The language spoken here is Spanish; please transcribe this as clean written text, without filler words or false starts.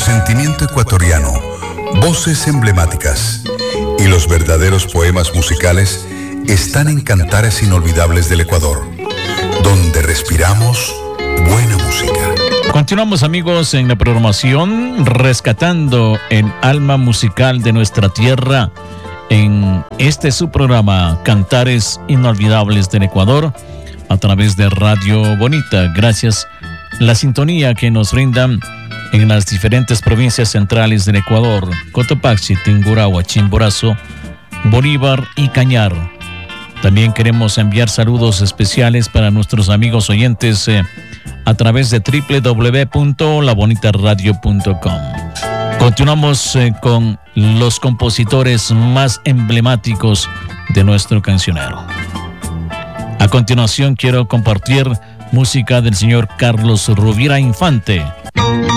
sentimiento ecuatoriano, voces emblemáticas y los verdaderos poemas musicales están en Cantares Inolvidables del Ecuador, donde respiramos buena música. Continuamos, amigos, en la programación, rescatando el alma musical de nuestra tierra en este su programa Cantares Inolvidables del Ecuador a través de Radio Bonita. Gracias a la sintonía que nos brindan en las diferentes provincias centrales del Ecuador: Cotopaxi, Tungurahua, Chimborazo, Bolívar y Cañar. También queremos enviar saludos especiales para nuestros amigos oyentes a través de www.labonitaradio.com. Continuamos con los compositores más emblemáticos de nuestro cancionero. A continuación quiero compartir música del señor Carlos Rovira Infante.